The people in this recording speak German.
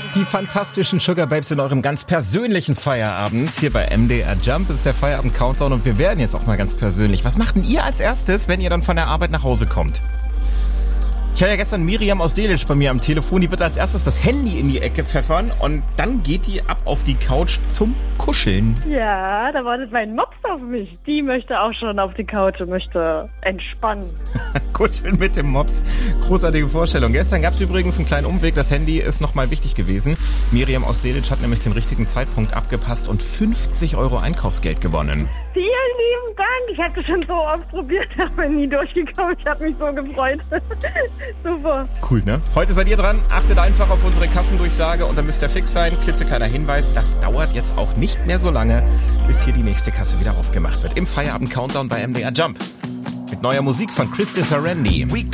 Die fantastischen Sugar Babes in eurem ganz persönlichen Feierabend. Hier bei MDR Jump ist der Feierabend-Countdown und wir werden jetzt auch mal ganz persönlich. Was macht denn ihr als erstes, wenn ihr dann von der Arbeit nach Hause kommt? Ich hatte ja gestern Miriam aus Delitzsch bei mir am Telefon. Die wird als erstes das Handy in die Ecke pfeffern und dann geht die ab auf die Couch zum Kuscheln. Ja, da wartet mein Mops auf mich. Die möchte auch schon auf die Couch und möchte entspannen. Kuscheln mit dem Mops. Großartige Vorstellung. Gestern gab es übrigens einen kleinen Umweg. Das Handy ist nochmal wichtig gewesen. Miriam aus Delitzsch hat nämlich den richtigen Zeitpunkt abgepasst und 50 € Einkaufsgeld gewonnen. Vielen lieben Dank. Ich habe das schon so oft probiert, aber nie durchgekommen. Ich habe mich so gefreut. Super. Cool, ne? Heute seid ihr dran. Achtet einfach auf unsere Kassendurchsage und dann müsst ihr fix sein. Klitzekleiner Hinweis, das dauert jetzt auch nicht mehr so lange, bis hier die nächste Kasse wieder aufgemacht wird. Im Feierabend-Countdown bei MDR Jump. Mit neuer Musik von Christy Sarendi.